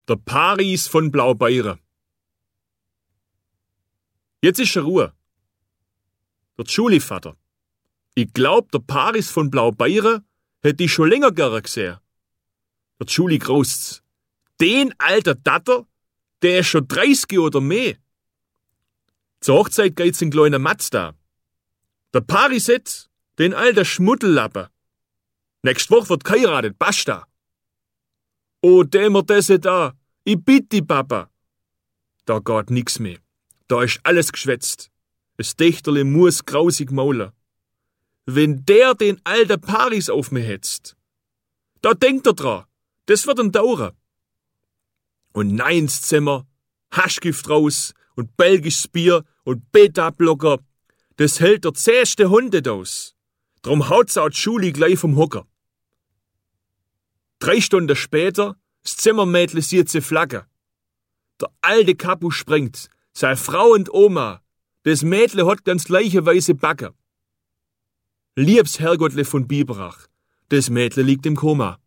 Der Paris von Blaubeire. Jetzt ist Ruhe. Der Schuli-Vater. Ich glaub, der Paris von Blaubeire hätte ich schon länger gerne gesehen. Der Schuli graust's. Den alter Datter, der ist schon 30 oder mehr. Zur Hochzeit geht's in kleiner Mazda. Der Paris jetzt, den alter Schmuddellappe. Nächste Woche wird geheiratet, basta. Oh, dämmer desse da, ich bitte die Papa. Da geht nix mehr. Da ist alles geschwätzt. Das Dächterle muss grausig maulen. Wenn der den alten Paris auf mich hetzt, da denkt er dran, das wird ein dauern. Und nein ins Zimmer, Haschgift raus und belgisches Bier und Beta-Blocker, das hält der zähste Hund aus. Drum haut's auch die Schuli gleich vom Hocker. 3 Stunden später, das Zimmermädle sieht sie Flagge. Der alte Kapu springt, sei Frau und Oma, das Mädle hat ganz gleiche weiße Backe. Liebs Herrgottle von Biberach, das Mädle liegt im Koma.